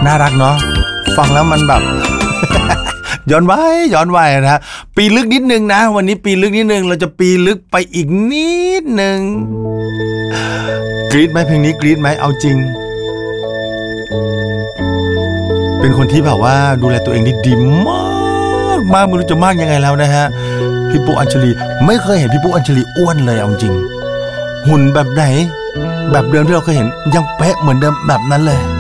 น่ารักเนาะฟังแล้วมันแบบ ย้อนไว้นะฮะปีลึกนิดนึงนะวันนี้ปีลึกนิดนึงเราจะปีลึกไปอีกนิดนึงกรี๊ดไหมเพลงนี้กรี๊ดไหมเอาจริงเป็นคนที่แบบว่าดูแลตัวเองได้ดีมากไม่รู้จะมากยังไงแล้วนะฮะพี่ปุ๊อัญชลีไม่เคยเห็นพี่ปุ๊อัญชลีอ้วนเลยเอาจริงหุ่นแบบไหนแบบเดิมที่เราเคยเห็นยังเป๊ะเหมือนเดิมแบบนั้นเลย